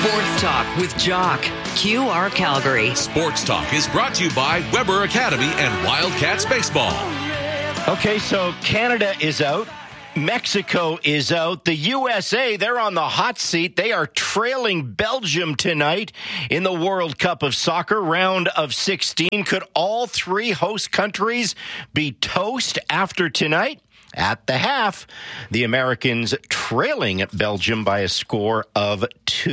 Sports Talk with Jock. QR Calgary. Sports Talk is brought to you by Weber Academy and Wildcats Baseball. Okay, so Canada is out. Mexico is out. The USA, they're on the hot seat. They are trailing Belgium tonight in the World Cup of Soccer, round of 16. Could all three host countries be toast after tonight? At the half, the Americans trailing Belgium by a score of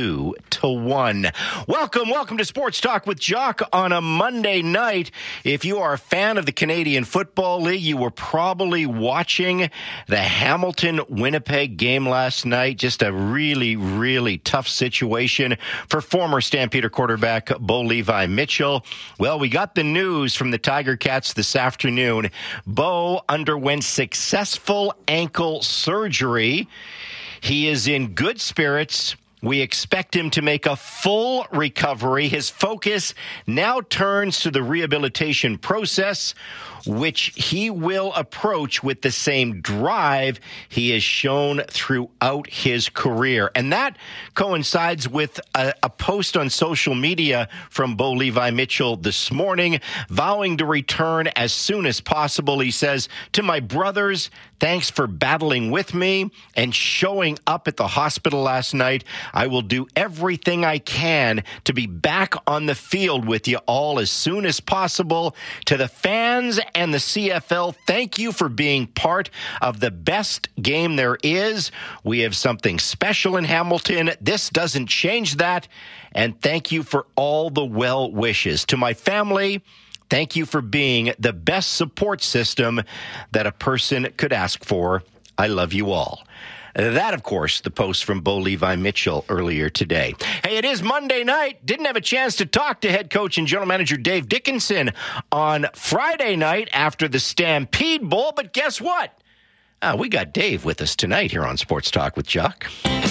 2-1. Welcome to Sports Talk with Jock on a Monday night. If you are a fan of the Canadian Football League, you were probably watching the Hamilton-Winnipeg game last night. Just a really, really tough situation for former Stampeder quarterback Bo Levi Mitchell. Well, we got the news from the Tiger Cats this afternoon. Bo underwent successful ankle surgery. He is in good spirits. We expect him to make a full recovery. His focus now turns to the rehabilitation process, which he will approach with the same drive he has shown throughout his career. And that coincides with a post on social media from Bo Levi Mitchell this morning, vowing to return as soon as possible. He says, "To my brothers, thanks for battling with me and showing up at the hospital last night. I will do everything I can to be back on the field with you all as soon as possible. To the fans and the CFL, thank you for being part of the best game there is. We have something special in Hamilton. This doesn't change that. And thank you for all the well wishes. To my family, thank you for being the best support system that a person could ask for. I love you all." That, of course, the post from Bo Levi Mitchell earlier today. Hey, it is Monday night. Didn't have a chance to talk to head coach and general manager Dave Dickenson on Friday night after the Stampede Bowl, but guess what? We got Dave with us tonight here on Sports Talk with Jock.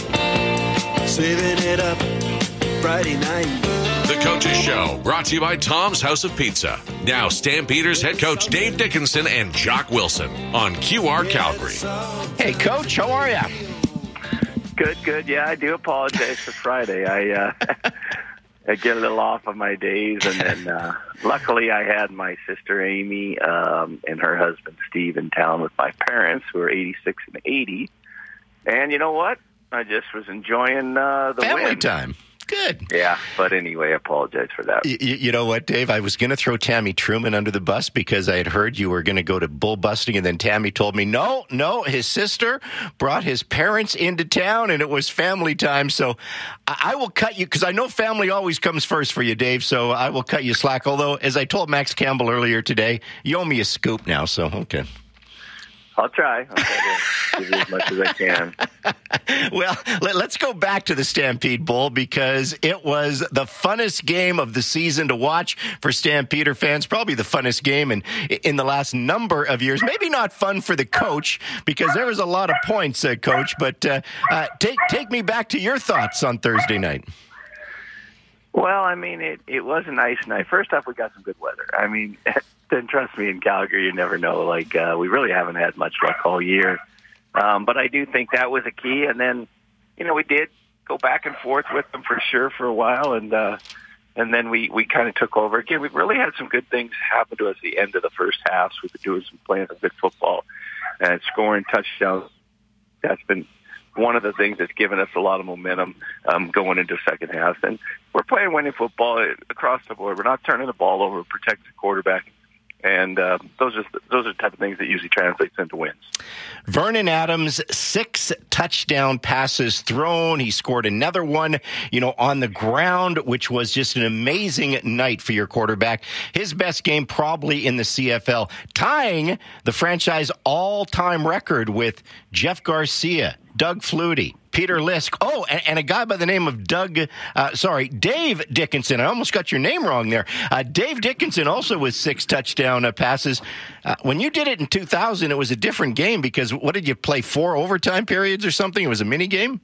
Saving it up Friday night. The Coaches Show, brought to you by Tom's House of Pizza. Now Stampeders head coach Dave Dickenson and Jock Wilson on QR Calgary. Hey, Coach, how are you? Good. Yeah, I do apologize for Friday. I get a little off of my days, and then luckily I had my sister Amy and her husband Steve in town with my parents, who are 86 and 80. And you know what? I just was enjoying the family win. time. Good. Yeah, but anyway, I apologize for that. You know what, Dave? I was going to throw Tammy Truman under the bus because I had heard you were going to go to bull busting, and then Tammy told me, no, his sister brought his parents into town, and it was family time. So I will cut you, because I know family always comes first for you, Dave, so I will cut you slack. Although, as I told Max Campbell earlier today, you owe me a scoop now, so okay. I'll try to give you as much as I can. Well, let's go back to the Stampede Bowl, because it was the funnest game of the season to watch for Stampeder fans. Probably the funnest game in the last number of years. Maybe not fun for the coach, because there was a lot of points, Coach. But take me back to your thoughts on Thursday night. Well, I mean, it was a nice night. First off, we got some good weather. I mean, then trust me, in Calgary, you never know. Like, we really haven't had much luck all year. But I do think that was a key. And then, we did go back and forth with them for sure for a while. And then we kind of took over. Again, we really had some good things happen to us at the end of the first half. So we've been playing some good football and scoring touchdowns. That's been one of the things that's given us a lot of momentum going into the second half. And we're playing winning football across the board. We're not turning the ball over, protect the quarterback. And those are the type of things that usually translates into wins. Vernon Adams, 6 touchdown passes thrown. He scored another one, on the ground, which was just an amazing night for your quarterback. His best game probably in the CFL, tying the franchise all-time record with Jeff Garcia, Doug Flutie, Peter Lisk. Oh, and a guy by the name of Dave Dickenson. I almost got your name wrong there. Dave Dickenson also with 6 touchdown passes. When you did it in 2000, it was a different game, because what did you play, 4 overtime periods or something? It was a mini game?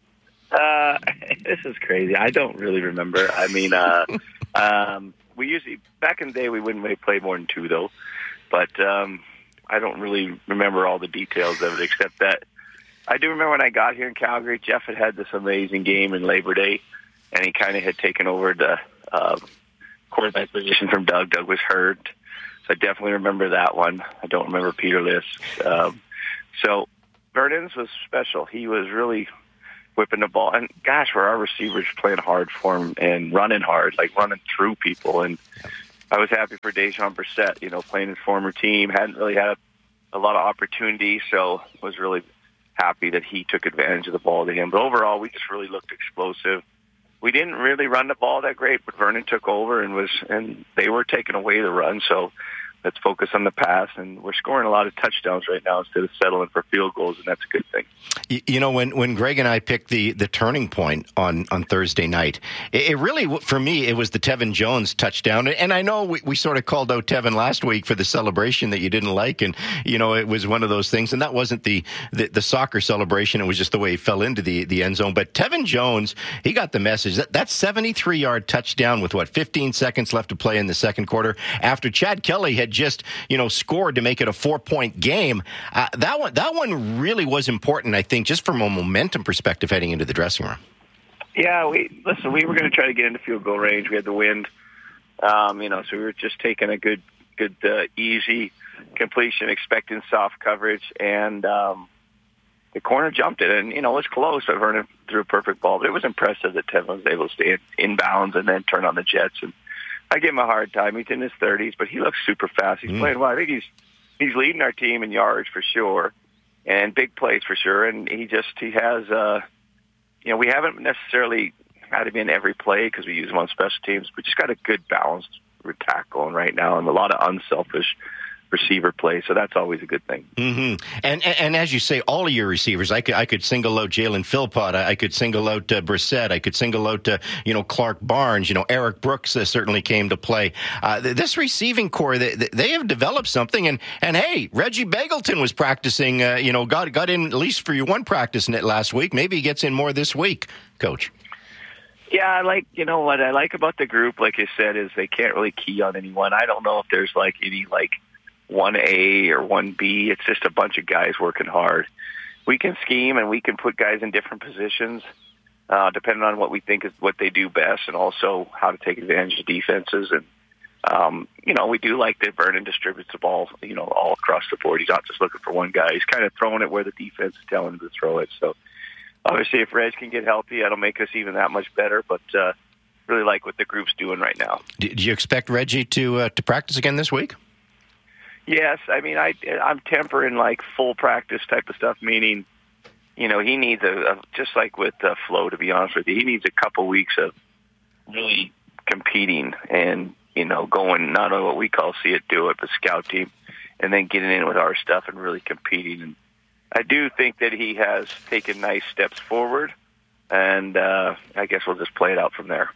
This is crazy. I don't really remember. I mean, we usually, back in the day, we wouldn't really play more than 2, though. But I don't really remember all the details of it, except that I do remember when I got here in Calgary, Jeff had this amazing game in Labor Day, and he kind of had taken over the quarterback position from Doug. Doug was hurt, so I definitely remember that one. I don't remember Peter Liss. So Vernon's was special. He was really whipping the ball. And gosh, were our receivers playing hard for him and running hard, like running through people. And I was happy for Dejon Brissett, playing his former team. Hadn't really had a lot of opportunity, so was really happy that he took advantage of the ball to him. But overall, we just really looked explosive. We didn't really run the ball that great, but Vernon took over and they were taking away the run. So let's focus on the pass, and we're scoring a lot of touchdowns right now instead of settling for field goals, and that's a good thing. When Greg and I picked the turning point on Thursday night, it really, for me, it was the Tevin Jones touchdown. And I know we sort of called out Tevin last week for the celebration that you didn't like, and, it was one of those things. And that wasn't the soccer celebration. It was just the way he fell into the end zone. But Tevin Jones, he got the message. That 73-yard touchdown with, 15 seconds left to play in the second quarter after Chad Kelly had just, scored to make it a 4-point game. That one really was important, I think, just from a momentum perspective heading into the dressing room. Yeah, we were going to try to get into field goal range. We had the wind, so we were just taking a good, easy completion, expecting soft coverage, and the corner jumped it, and, it was close, but Vernon threw a perfect ball. But it was impressive that Tevin was able to stay inbounds and then turn on the jets. And I give him a hard time. He's in his 30s, but he looks super fast. He's playing well. I think he's leading our team in yards for sure, and big plays for sure. And he has, we haven't necessarily had him in every play because we use him on special teams, but just got a good balanced tackle right now and a lot of unselfish receiver play, so that's always a good thing. Mm-hmm. And as you say, all of your receivers, I could single out Jalen Philpott, I could single out Brissett, I could single out Clark Barnes, Eric Brooks certainly came to play. This receiving core, they have developed something, and hey, Reggie Begelton was practicing, got in at least for your one practice last week. Maybe he gets in more this week, Coach. Yeah, what I like about the group, like I said, is they can't really key on anyone. I don't know if there's any 1A or 1B. It's just a bunch of guys working hard. We can scheme and we can put guys in different positions depending on what we think is what they do best, and also how to take advantage of defenses. And, we do like that Vernon distributes the ball, all across the board. He's not just looking for one guy. He's kind of throwing it where the defense is telling him to throw it. So obviously if Reg can get healthy, that'll make us even that much better. But really like what the group's doing right now. Do you expect Reggie to practice again this week? Yes, I mean, I'm tempering full practice type of stuff, meaning, he needs just like with Flo, to be honest with you, he needs a couple weeks of really competing and, going not on what we call see it, do it, but scout team, and then getting in with our stuff and really competing. And I do think that he has taken nice steps forward, and I guess we'll just play it out from there.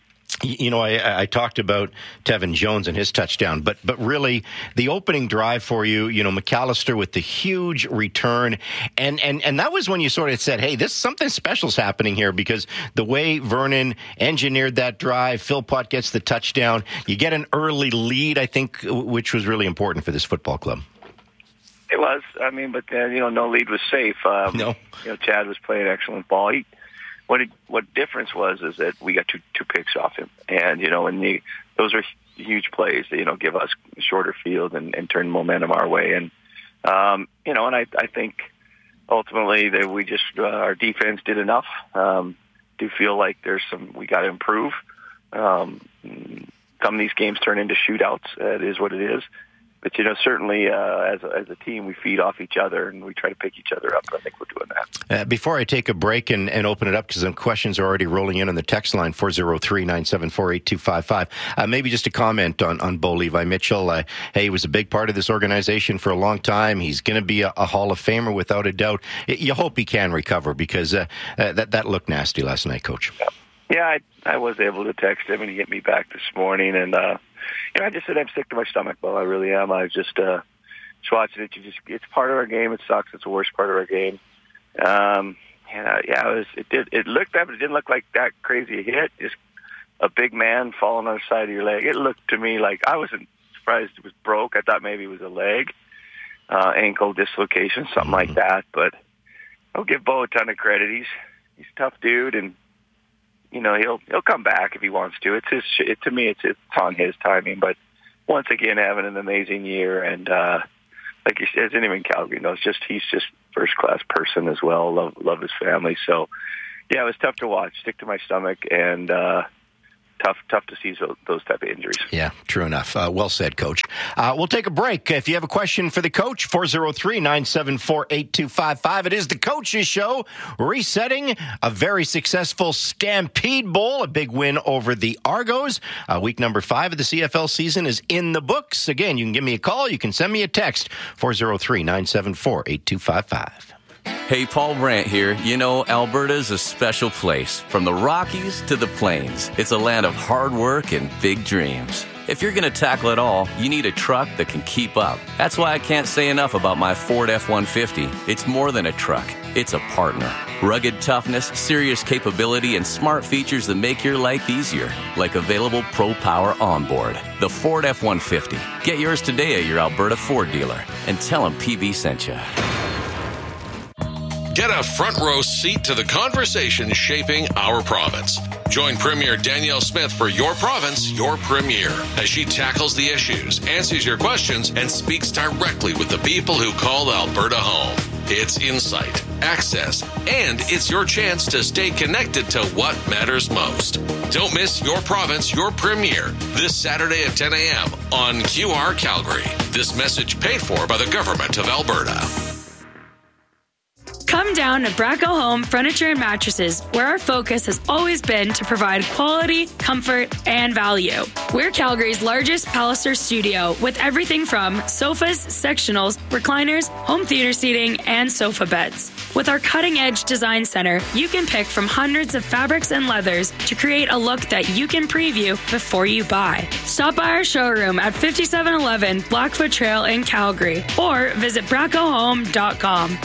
I talked about Tevin Jones and his touchdown, but really the opening drive for you, McAllister with the huge return, and that was when you sort of said, hey, something special's happening here, because the way Vernon engineered that drive, Philpott gets the touchdown, you get an early lead, I think, which was really important for this football club. It was, but no lead was safe. No. Chad was playing excellent ball. What difference was is that we got two picks off him, and those are huge plays that give us a shorter field and turn momentum our way, and and I think ultimately that we just our defense did enough. Do feel like we got to improve. Some of these games turn into shootouts. It is what it is. But, certainly as a team, we feed off each other and we try to pick each other up. I think we're doing that. Before I take a break and open it up, because some questions are already rolling in on the text line, 403-974-8255. Maybe just a comment on Bo Levi Mitchell. He was a big part of this organization for a long time. He's going to be a Hall of Famer without a doubt. You hope he can recover, because that looked nasty last night, Coach. Yeah, I was able to text him and he hit me back this morning, and I just said I'm sick to my stomach, Bo. I really am. I just watching it. It's part of our game. It sucks. It's the worst part of our game. It looked up, but it didn't look like that crazy a hit. Just a big man falling on the side of your leg. It looked to me like, I wasn't surprised it was broke. I thought maybe it was a leg, ankle dislocation, something like that. But I'll give Bo a ton of credit. He's a tough dude, and he'll come back if he wants to. To me, it's on his timing. But once again, having an amazing year, and like you said, as anyone in Calgary knows, he's just first class person as well. Love his family. So yeah, it was tough to watch. Stick to my stomach, and tough to see those type of injuries. Yeah, true enough. Well said, Coach. We'll take a break. If you have a question for the coach, 403-974-8255. It is the Coach's Show, resetting a very successful Stampede Bowl, a big win over the Argos. Week number 5 of the CFL season is in the books. Again, you can give me a call. You can send me a text, 403-974-8255. Hey, Paul Brandt here. You know, Alberta's a special place. From the Rockies to the Plains, it's a land of hard work and big dreams. If you're going to tackle it all, you need a truck that can keep up. That's why I can't say enough about my Ford F-150. It's more than a truck. It's a partner. Rugged toughness, serious capability, and smart features that make your life easier, like available Pro Power onboard. The Ford F-150. Get yours today at your Alberta Ford dealer and tell them PB sent you. Get a front row seat to the conversation shaping our province. Join Premier Danielle Smith for Your Province, Your Premier, as she tackles the issues, answers your questions, and speaks directly with the people who call Alberta home. It's insight, access, and it's your chance to stay connected to what matters most. Don't miss Your Province, Your Premier this Saturday at 10 a.m. on QR Calgary. This message paid for by the Government of Alberta. Come down to Bracco Home Furniture and Mattresses, where our focus has always been to provide quality, comfort, and value. We're Calgary's largest Palliser studio with everything from sofas, sectionals, recliners, home theater seating, and sofa beds. With our cutting-edge design center, you can pick from hundreds of fabrics and leathers to create a look that you can preview before you buy. Stop by our showroom at 5711 Blackfoot Trail in Calgary or visit braccohome.com.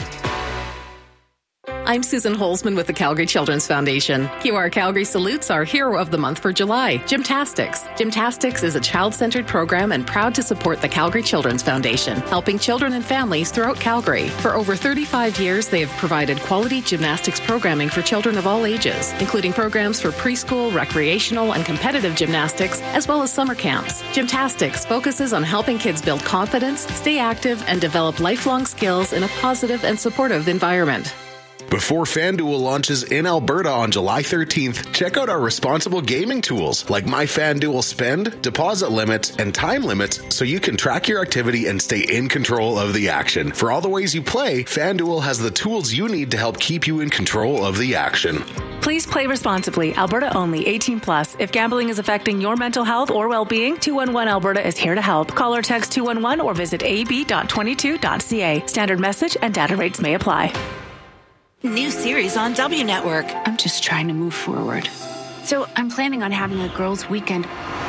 I'm Susan Holzman with the Calgary Children's Foundation. QR Calgary salutes our Hero of the Month for July, Gymtastics. Gymtastics is a child-centered program and proud to support the Calgary Children's Foundation, helping children and families throughout Calgary. For over 35 years, they have provided quality gymnastics programming for children of all ages, including programs for preschool, recreational, and competitive gymnastics, as well as summer camps. Gymtastics focuses on helping kids build confidence, stay active, and develop lifelong skills in a positive and supportive environment. Before FanDuel launches in Alberta on July 13th, check out our responsible gaming tools like My FanDuel Spend, deposit limits, and time limits so you can track your activity and stay in control of the action. For all the ways you play, FanDuel has the tools you need to help keep you in control of the action. Please play responsibly. Alberta only. 18 plus. If gambling is affecting your mental health or well-being, 211 Alberta is here to help. Call or text 211 or visit ab.22.ca. Standard message and data rates may apply. New series on W Network. I'm just trying to move forward. So I'm planning on having a girls' weekend.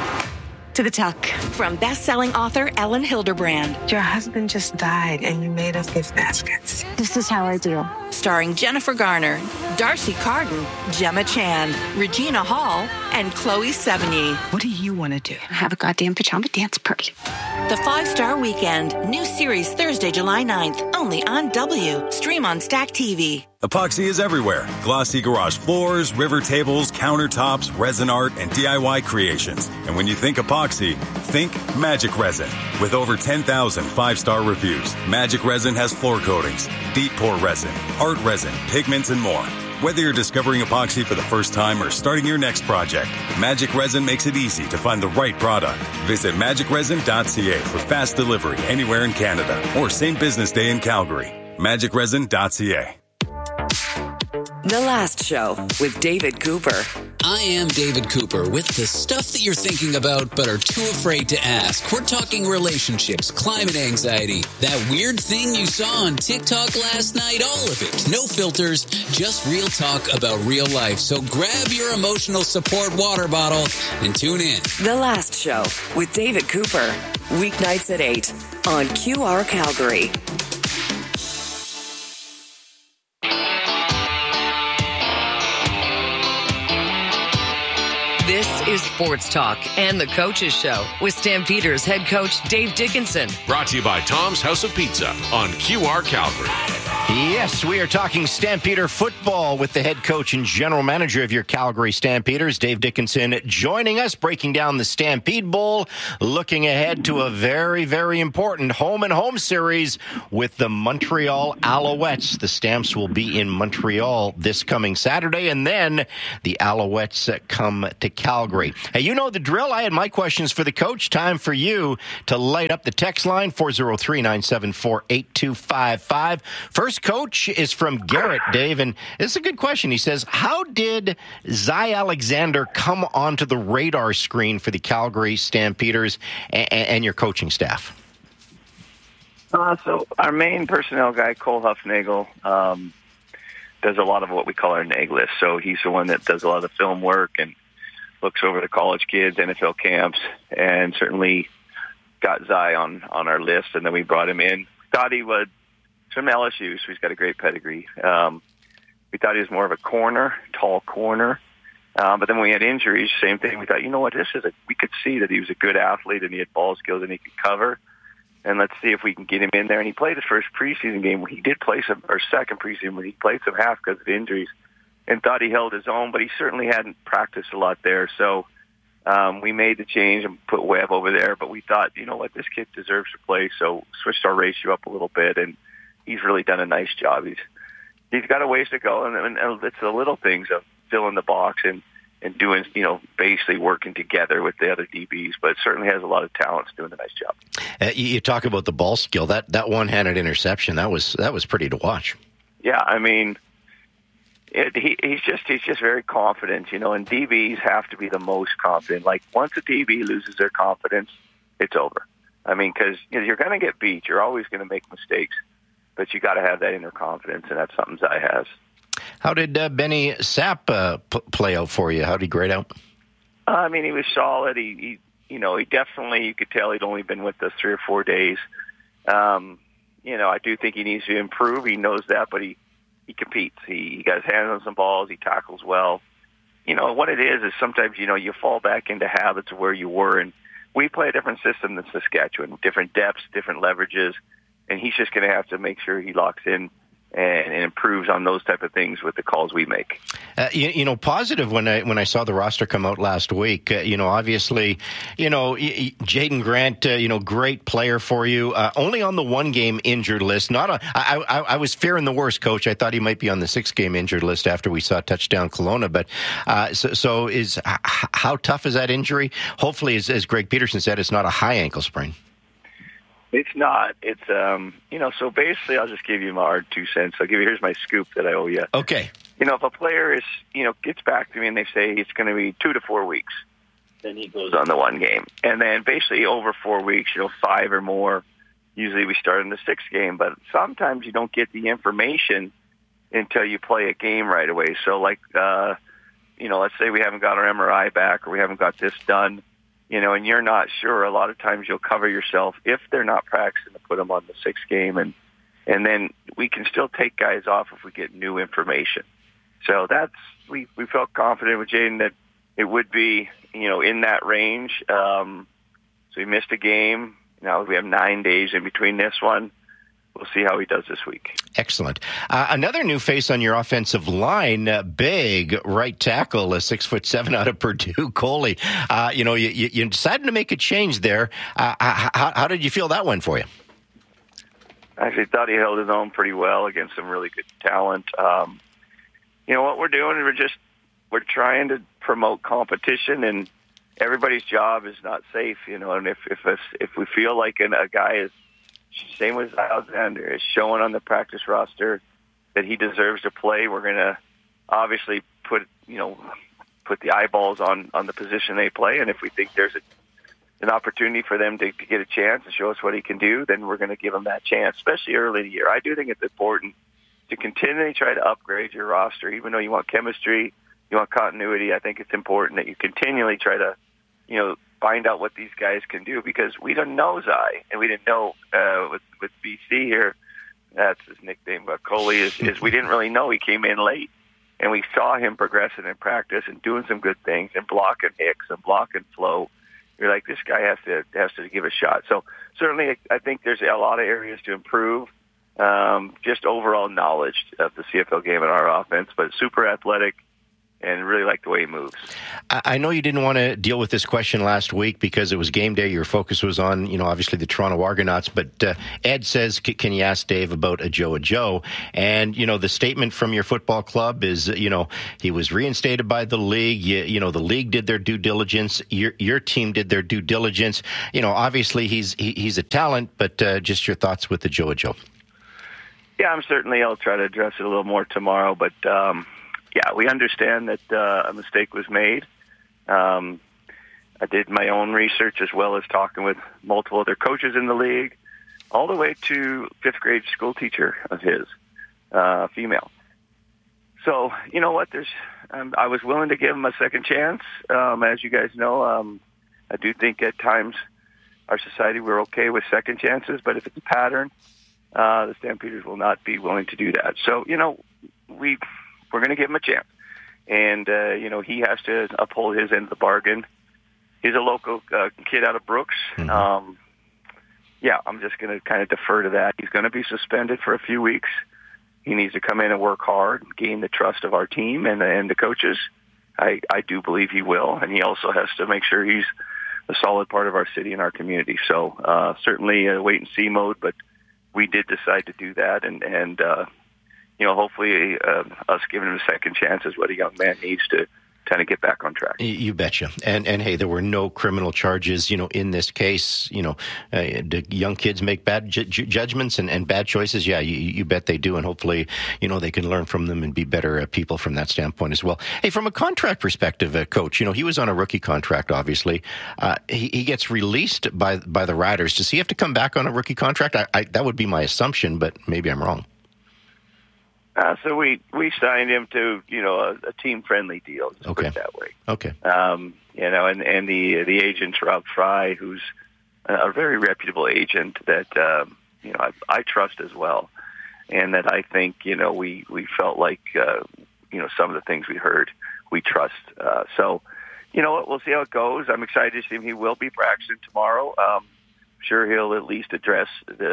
To the Tuck. From best-selling author Ellen Hilderbrand. Your husband just died and you made us gift baskets. This is how I do. Starring Jennifer Garner, Darcy Carden, Gemma Chan, Regina Hall, and Chloe Sevigny. What do you want to do? Have a goddamn pajama dance party. The 5-Star Weekend. New series Thursday, July 9th. Only on W. Stream on Stack TV. Epoxy is everywhere. Glossy garage floors, river tables, countertops, resin art, and DIY creations. And when you think epoxy, think Magic Resin. With over 10,000 5-star reviews, Magic Resin has floor coatings, deep pour resin, art resin, pigments, and more. Whether you're discovering epoxy for the first time or starting your next project, Magic Resin makes it easy to find the right product. Visit magicresin.ca for fast delivery anywhere in Canada or same business day in Calgary. magicresin.ca. The Last Show with David Cooper. I am David Cooper with the stuff that you're thinking about but are too afraid to ask. We're talking relationships, climate anxiety, that weird thing you saw on TikTok last night, all of it. No filters, just real talk about real life. So grab your emotional support water bottle and tune in. The Last Show with David Cooper. Weeknights at 8 on QR Calgary. This is Sports Talk and the Coach's Show with Stampeders head coach Dave Dickinson. Brought to you by Tom's House of Pizza on QR Calgary. Yes, we are talking Stampeder football with the head coach and general manager of your Calgary Stampeders, Dave Dickinson, joining us, breaking down the Stampede Bowl, looking ahead to a very, very important home-and-home series with the Montreal Alouettes. The Stamps will be in Montreal this coming Saturday, and then the Alouettes come to Calgary. Hey, you know the drill. I had my questions for the coach. Time for you to light up the text line, 403-974-8255. First coach is from Garrett, Dave, and it's a good question. He says, how did Zy Alexander come onto the radar screen for the Calgary Stampeders and your coaching staff? So our main personnel guy, Cole Huffnagel, does a lot of what we call our NAG list. So he's the one that does a lot of the film work and looks over the college kids, NFL camps, and certainly got Zy on our list, and then we brought him in. Thought he would, from LSU, so he's got a great pedigree. We thought he was more of a corner, tall corner. But then when we had injuries, same thing. We thought, you know what, we could see that he was a good athlete and he had ball skills and he could cover. And let's see if we can get him in there. And he played his first preseason game. He did play second preseason when he played some half because of injuries and thought he held his own, but he certainly hadn't practiced a lot there. So we made the change and put Webb over there. But we thought, you know what, this kid deserves to play. So switched our ratio up a little bit, and he's really done a nice job. He's got a ways to go, and it's the little things of filling the box and doing, basically working together with the other DBs, but certainly has a lot of talents doing a nice job. You talk about the ball skill, that one-handed interception, that was pretty to watch. Yeah, I mean, he's just very confident, and DBs have to be the most confident. Like, once a DB loses their confidence, it's over. I mean, because you're going to get beat. You're always going to make mistakes. But you got to have that inner confidence, and that's something Zy has. How did Benny Sapp play out for you? How did he grade out? I mean, he was solid. He definitely, you could tell he'd only been with us 3 or 4 days. I do think he needs to improve. He knows that, but he competes. He got his hands on some balls. He tackles well. What it is sometimes, you fall back into habits of where you were, and we play a different system than Saskatchewan, different depths, different leverages. And he's just going to have to make sure he locks in and improves on those type of things with the calls we make. Positive when I saw the roster come out last week. Obviously, Jaden Grant, great player for you. Only on the 1-game injured list. I was fearing the worst, Coach. I thought he might be on the 6-game injured list after we saw touchdown Kelowna. But how tough is that injury? Hopefully, as Greg Peterson said, it's not a high ankle sprain. It's not. It's, so basically I'll just give you my 2 cents. Here's my scoop that I owe you. Okay. If a player is, gets back to me and they say it's going to be 2 to 4 weeks, then he goes on the 1 game. And then basically over 4 weeks, 5 or more, usually we start in the 6th game. But sometimes you don't get the information until you play a game right away. So let's say we haven't got our MRI back or we haven't got this done. And you're not sure. A lot of times you'll cover yourself if they're not practicing to put them on the 6th game. And then we can still take guys off if we get new information. So we felt confident with Jaden that it would be, in that range. So he missed a game. Now we have 9 days in between this one. We'll see how he does this week. Excellent. Another new face on your offensive line, big right tackle, 6'7" out of Purdue, Coley. You decided to make a change there. How did you feel that went for you? I actually thought he held his own pretty well against some really good talent. What we're doing, we're trying to promote competition, and everybody's job is not safe. And if we feel like a guy is, same with Alexander, is showing on the practice roster that he deserves to play, we're going to obviously put the eyeballs on the position they play. And if we think there's an opportunity for them to get a chance and show us what he can do, then we're going to give him that chance, especially early in the year. I do think it's important to continually try to upgrade your roster. Even though you want chemistry, you want continuity, I think it's important that you continually try to, find out what these guys can do, because we didn't know Zy, and we didn't know with BC here, that's his nickname, but Coley is we didn't really know. He came in late, and we saw him progressing in practice and doing some good things and blocking Hicks and blocking Flo. You're like, this guy has to give a shot. So certainly I think there's a lot of areas to improve. just overall knowledge of the CFL game and our offense, but super athletic. And really like the way he moves. I know you didn't want to deal with this question last week because it was game day. Your focus was on, obviously the Toronto Argonauts. But Ed says, can you ask Dave about Joe? And, the statement from your football club is, he was reinstated by the league. The league did their due diligence. Your team did their due diligence. Obviously he's a talent, but just your thoughts with the Joe. Yeah, I'll try to address it a little more tomorrow, but yeah, we understand that a mistake was made. I did my own research as well as talking with multiple other coaches in the league, all the way to fifth grade school teacher of his, female. So, you know what? I was willing to give him a second chance. As you guys know, I do think at times our society, we're okay with second chances, but if it's a pattern, the Stampeders will not be willing to do that. So, we're going to give him a chance. And, he has to uphold his end of the bargain. He's a local kid out of Brooks. Mm-hmm. I'm just going to kind of defer to that. He's going to be suspended for a few weeks. He needs to come in and work hard, gain the trust of our team and the coaches. I do believe he will. And he also has to make sure he's a solid part of our city and our community. So certainly a wait-and-see mode, but we did decide to do that. And hopefully us giving him a second chance is what a young man needs to kind of get back on track. You betcha. And hey, there were no criminal charges, in this case. Do young kids make bad judgments and bad choices? Yeah, you bet they do. And hopefully, they can learn from them and be better people from that standpoint as well. Hey, from a contract perspective, Coach, he was on a rookie contract, obviously. He gets released by the Riders. Does he have to come back on a rookie contract? That would be my assumption, but maybe I'm wrong. So we signed him to, a team-friendly deal, just put it that way. Okay. And the agent's Rob Fry, who's a very reputable agent that, I trust as well. And that I think, we felt like, some of the things we heard, we trust. So, we'll see how it goes. I'm excited to see him. He will be practicing tomorrow. Sure he'll at least address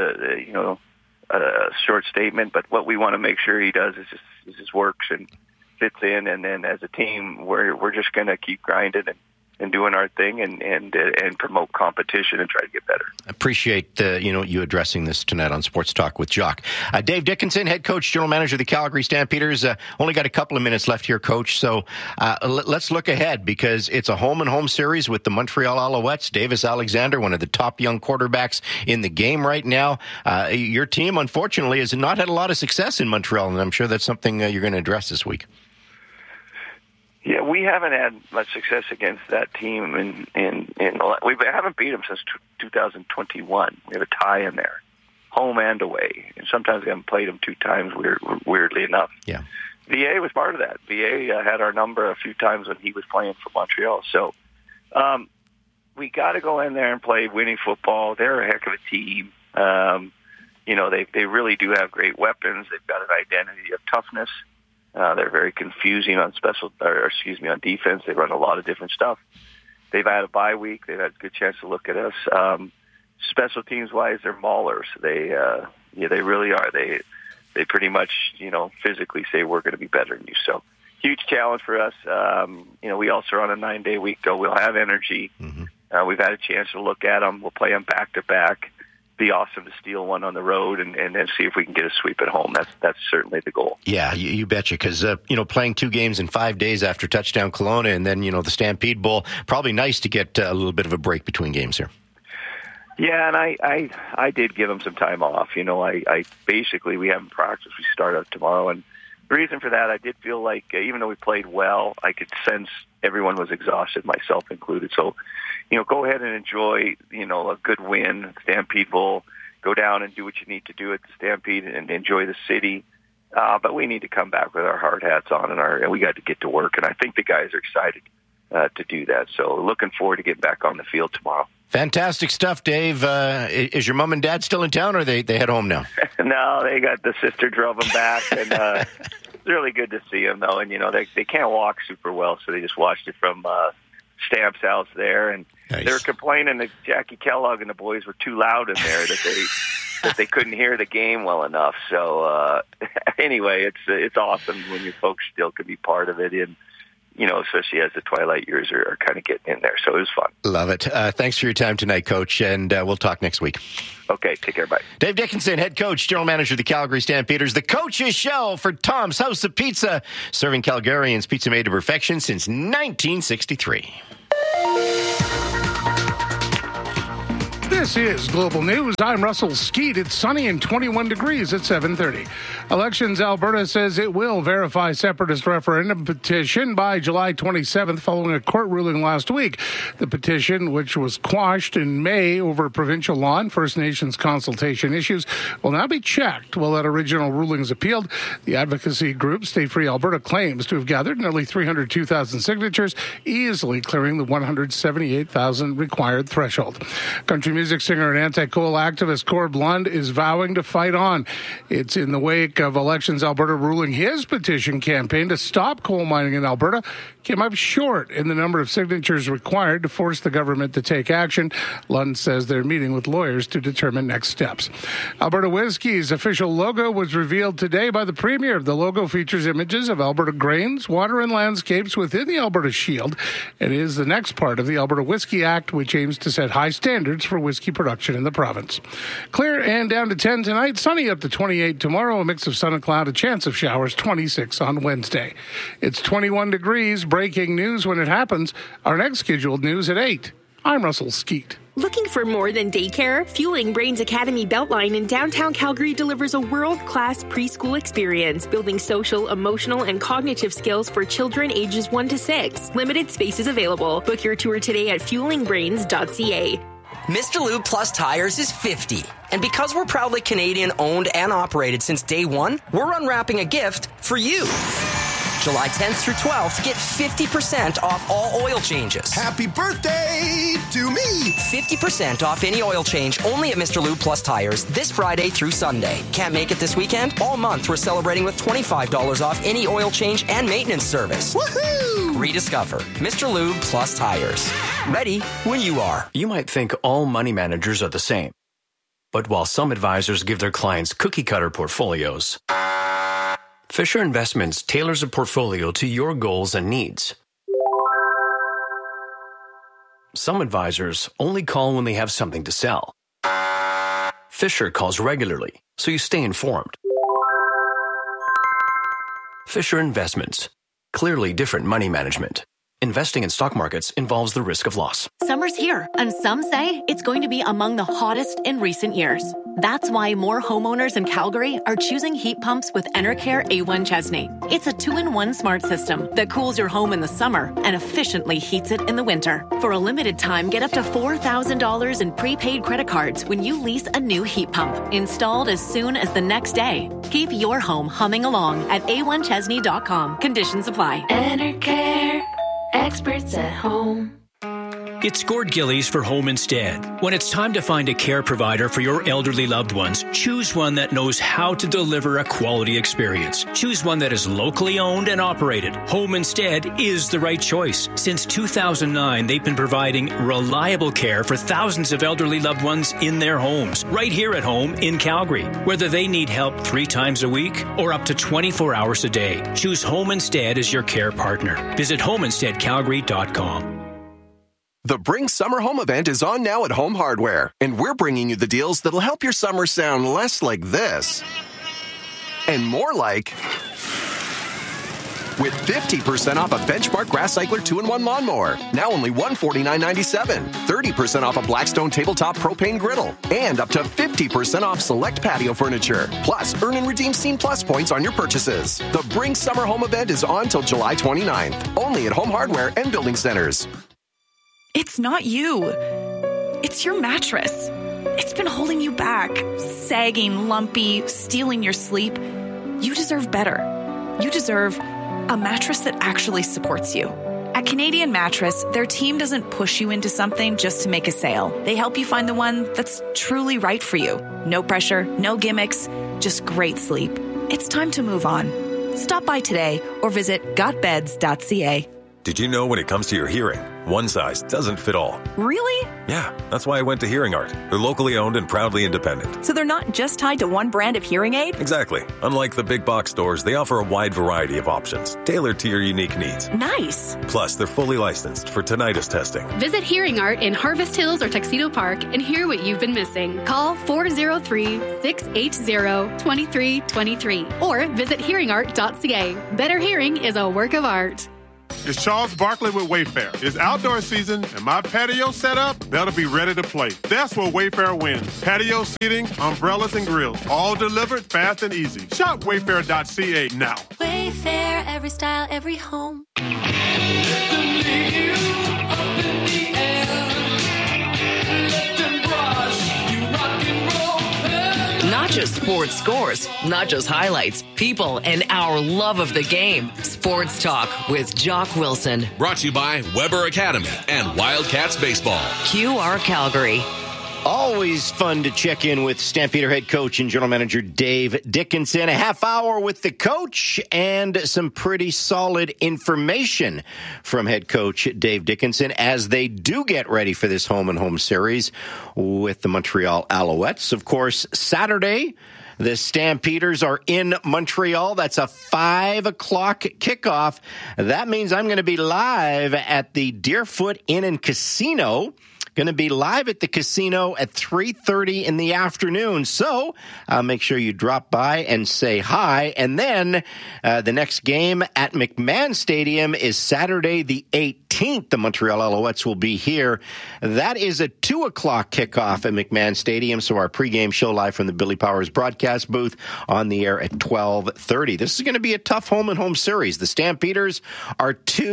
a short statement, but what we want to make sure he does is just works and fits in, and then as a team, we're just going to keep grinding and doing our thing and promote competition and try to get better. Appreciate you addressing this tonight on Sports Talk with Jock. Dave Dickinson, head coach, general manager of the Calgary Stampeders. Only got a couple of minutes left here, Coach. So let's look ahead because it's a home-and-home series with the Montreal Alouettes. Davis Alexander, one of the top young quarterbacks in the game right now. Your team, unfortunately, has not had a lot of success in Montreal, and I'm sure that's something you're going to address this week. Yeah, we haven't had much success against that team, and we haven't beat them since 2021. We have a tie in there, home and away, and sometimes we haven't played them two times. Weirdly enough, yeah. VA was part of that. VA had our number a few times when he was playing for Montreal. So we got to go in there and play winning football. They're a heck of a team. They really do have great weapons. They've got an identity of toughness. They're very confusing on on defense. They run a lot of different stuff. They've had a bye week. They've had a good chance to look at us. Special teams wise, they're maulers. They really are. They pretty much, physically say we're going to be better than you. So huge challenge for us. We also are on a 9-day week, though. We'll have energy. Mm-hmm. We've had a chance to look at them. We'll play them back to back. Be awesome to steal one on the road and then see if we can get a sweep at home. That's certainly the goal. Yeah, you betcha. Because playing 2 games in 5 days after touchdown Kelowna and then the Stampede Bowl, probably nice to get a little bit of a break between games here. Yeah, and I did give them some time off. I basically we haven't practiced. We start out tomorrow, and the reason for that, I did feel like even though we played well, I could sense everyone was exhausted, myself included. So, go ahead and enjoy, a good win, Stampede Bowl. Go down and do what you need to do at the Stampede and enjoy the city. But we need to come back with our hard hats on and we got to get to work. And I think the guys are excited to do that. So looking forward to getting back on the field tomorrow. Fantastic stuff, Dave. Is your mom and dad still in town, or they head home now? No, they got the sister drove them back, and it's really good to see them, though. And, they can't walk super well, so they just watched it from Stamp's house there. And nice. They were complaining that Jackie Kellogg and the boys were too loud in there, that that they couldn't hear the game well enough. So anyway, it's awesome when your folks still can be part of it, and especially as the twilight years are kind of getting in there. So it was fun. Love it. Thanks for your time tonight, Coach, and we'll talk next week. Okay, take care. Bye. Dave Dickinson, head coach, general manager of the Calgary Stampeders, the Coach's Show for Tom's House of Pizza, serving Calgarians pizza made to perfection since 1963. This is Global News. I'm Russell Skeet. It's sunny and 21 degrees at 7:30. Elections Alberta says it will verify separatist referendum petition by July 27th following a court ruling last week. The petition, which was quashed in May over provincial law and First Nations consultation issues, will now be checked while that original ruling is appealed. The advocacy group Stay Free Alberta claims to have gathered nearly 302,000 signatures, easily clearing the 178,000 required threshold. Country music singer and anti-coal activist Corb Lund is vowing to fight on. It's in the wake of Elections Alberta ruling his petition campaign to stop coal mining in Alberta came up short in the number of signatures required to force the government to take action. Lund says they're meeting with lawyers to determine next steps. Alberta Whiskey's official logo was revealed today by the Premier. The logo features images of Alberta grains, water, and landscapes within the Alberta Shield and is the next part of the Alberta Whiskey Act, which aims to set high standards for whiskey production in the province. Clear and down to 10 tonight, sunny up to 28 tomorrow, a mix of sun and cloud, a chance of showers, 26 on Wednesday. It's 21 degrees. Breaking news when it happens. Our next scheduled news at 8. I'm Russell Skeet. Looking for more than daycare? Fueling Brains Academy Beltline in downtown Calgary delivers a world-class preschool experience, building social, emotional, and cognitive skills for children ages 1 to 6. Limited spaces available. Book your tour today at fuelingbrains.ca. Mr. Lube Plus Tires is 50. And because we're proudly Canadian owned and operated since day one, we're unwrapping a gift for you. July 10th through 12th, get 50% off all oil changes. Happy birthday to me! 50% off any oil change only at Mr. Lube Plus Tires this Friday through Sunday. Can't make it this weekend? All month we're celebrating with $25 off any oil change and maintenance service. Woohoo! Rediscover Mr. Lube Plus Tires. Ready when you are. You might think all money managers are the same. But while some advisors give their clients cookie-cutter portfolios, Fisher Investments tailors a portfolio to your goals and needs. Some advisors only call when they have something to sell. Fisher calls regularly, so you stay informed. Fisher Investments. Clearly different money management. Investing in stock markets involves the risk of loss. Summer's here, and some say it's going to be among the hottest in recent years. That's why more homeowners in Calgary are choosing heat pumps with Enercare A1 Chesney. It's a 2-in-1 smart system that cools your home in the summer and efficiently heats it in the winter. For a limited time, get up to $4,000 in prepaid credit cards when you lease a new heat pump, installed as soon as the next day. Keep your home humming along at a1chesney.com. Conditions apply. Enercare. Experts at home. It's Gord Gillies for Home Instead. When it's time to find a care provider for your elderly loved ones, choose one that knows how to deliver a quality experience. Choose one that is locally owned and operated. Home Instead is the right choice. Since 2009, they've been providing reliable care for thousands of elderly loved ones in their homes, right here at home in Calgary. Whether they need help 3 times a week or up to 24 hours a day, choose Home Instead as your care partner. Visit homeinsteadcalgary.com. The Bring Summer Home event is on now at Home Hardware, and we're bringing you the deals that'll help your summer sound less like this and more like with 50% off a Benchmark Grass Cycler 2-in-1 lawnmower, now only $149.97, 30% off a Blackstone Tabletop Propane Griddle, and up to 50% off select patio furniture. Plus, earn and redeem Scene Plus points on your purchases. The Bring Summer Home event is on till July 29th, only at Home Hardware and Building Centers. It's not you. It's your mattress. It's been holding you back, sagging, lumpy, stealing your sleep. You deserve better. You deserve a mattress that actually supports you. At Canadian Mattress, their team doesn't push you into something just to make a sale. They help you find the one that's truly right for you. No pressure, no gimmicks, just great sleep. It's time to move on. Stop by today or visit gotbeds.ca. Did you know when it comes to your hearing, one size doesn't fit all? Really? Yeah, that's why I went to Hearing Art. They're locally owned and proudly independent. So they're not just tied to one brand of hearing aid? Exactly. Unlike the big box stores, they offer a wide variety of options, tailored to your unique needs. Nice. Plus, they're fully licensed for tinnitus testing. Visit Hearing Art in Harvest Hills or Tuxedo Park and hear what you've been missing. Call 403-680-2323 or visit hearingart.ca. Better hearing is a work of art. It's Charles Barkley with Wayfair. It's outdoor season, and my patio setup, that'll be ready to play. That's where Wayfair wins. Patio seating, umbrellas, and grills, all delivered fast and easy. Shop wayfair.ca now. Wayfair, every style, every home. Not just sports scores, not just highlights, people, and our love of the game. Sports Talk with Jock Wilson. Brought to you by Weber Academy and Wildcats Baseball. QR Calgary. Always fun to check in with Stampeder head coach and general manager Dave Dickenson. A half hour with the coach and some pretty solid information from head coach Dave Dickenson as they do get ready for this home-and-home series with the Montreal Alouettes. Of course, Saturday, the Stampeders are in Montreal. That's a 5 o'clock kickoff. That means I'm going to be live at the Deerfoot Inn and Casino. Going to be live at the casino at 3:30 in the afternoon. So make sure you drop by and say hi. And then the next game at McMahon Stadium is Saturday the 18th. The Montreal Alouettes will be here. That is a 2 o'clock kickoff at McMahon Stadium. So our pregame show live from the Billy Powers broadcast booth on the air at 12:30. This is going to be a tough home-and-home series. The Stampeders are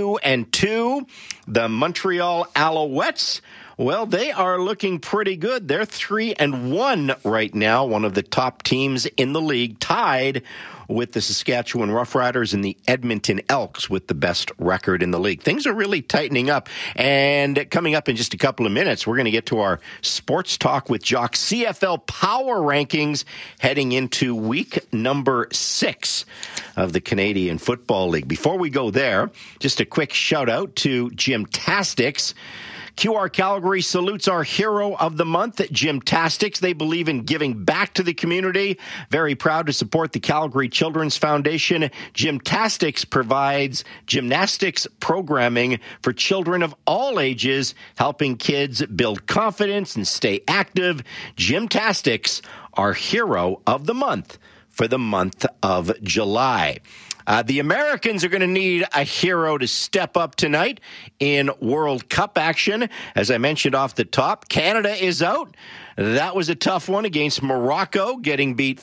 2-2. The Montreal Alouettes, well, they are looking pretty good. They're 3-1 right now, one of the top teams in the league, tied with the Saskatchewan Roughriders and the Edmonton Elks with the best record in the league. Things are really tightening up. And coming up in just a couple of minutes, we're going to get to our Sports Talk with Jock CFL Power Rankings heading into week number 6 of the Canadian Football League. Before we go there, just a quick shout out to Gymtastics. QR Calgary salutes our hero of the month, Gymtastics. They believe in giving back to the community. Very proud to support the Calgary Children's Foundation. Gymtastics provides gymnastics programming for children of all ages, helping kids build confidence and stay active. Gymtastics, our hero of the month for the month of July. The Americans are going to need a hero to step up tonight in World Cup action. As I mentioned off the top, Canada is out. That was a tough one against Morocco, getting beat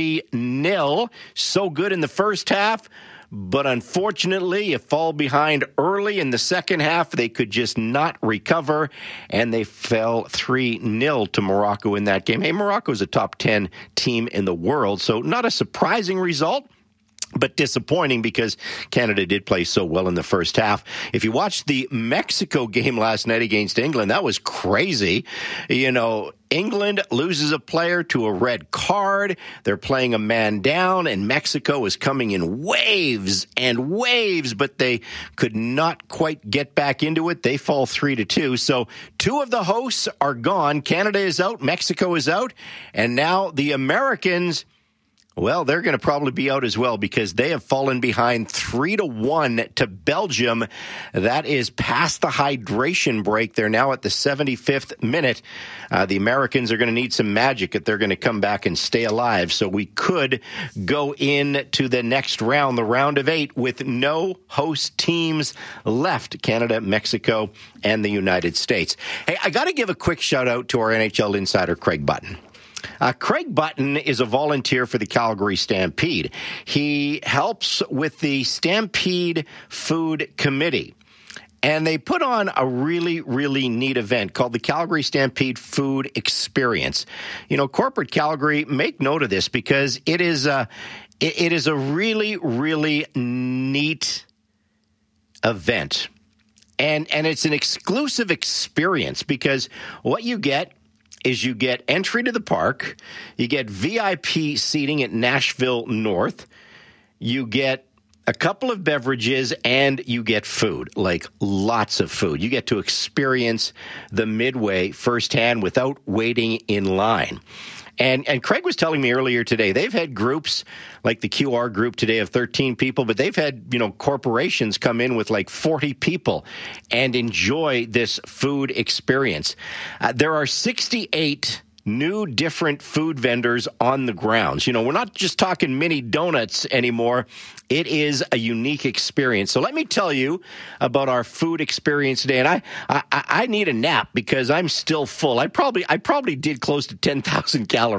3-0. So good in the first half, but unfortunately, you fall behind early in the second half. They could just not recover, and they fell 3-0 to Morocco in that game. Hey, Morocco's a top 10 team in the world, so not a surprising result, but disappointing because Canada did play so well in the first half. If you watched the Mexico game last night against England, that was crazy. You know, England loses a player to a red card. They're playing a man down, and Mexico is coming in waves and waves, but they could not quite get back into it. They fall 3-2. So 2 of the hosts are gone. Canada is out. Mexico is out. And now the Americans, well, they're going to probably be out as well because they have fallen behind 3-1 to Belgium. That is past the hydration break. They're now at the 75th minute. The Americans are going to need some magic if they're going to come back and stay alive. So we could go into the next round, the round of 8, with no host teams left: Canada, Mexico, and the United States. Hey, I got to give a quick shout out to our NHL insider, Craig Button. Craig Button is a volunteer for the Calgary Stampede. He helps with the Stampede Food Committee. And they put on a really, really neat event called the Calgary Stampede Food Experience. You know, corporate Calgary, make note of this because it is a really, really neat event. And it's an exclusive experience because what you get is you get entry to the park, you get VIP seating at Nashville North, you get a couple of beverages, and you get food, like lots of food. You get to experience the Midway firsthand without waiting in line. And Craig was telling me earlier today, they've had groups like the QR group today of 13 people, but they've had, corporations come in with like 40 people and enjoy this food experience. There are 68 new different food vendors on the grounds. We're not just talking mini donuts anymore. It is a unique experience. So let me tell you about our food experience today. And I need a nap because I'm still full. I probably did close to 10,000 calories.